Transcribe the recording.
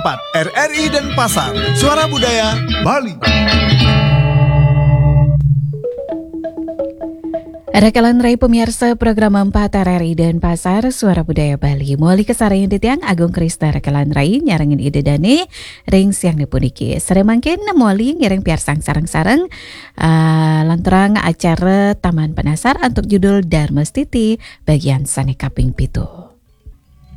RRI Denpasar, Suara Budaya Bali. Rekalan Rai pemirsa program 4 RRI Denpasar, Suara Budaya Bali. Muali kesarayun titiang Agung Krista Rekalan Rai nyarangin ide dane ring siang dipuniki. Seremangkin muali ngiring piarsang sarang-sarang lanturang acara Taman Penasar untuk judul Darmastiti bagian sane kaping pitu.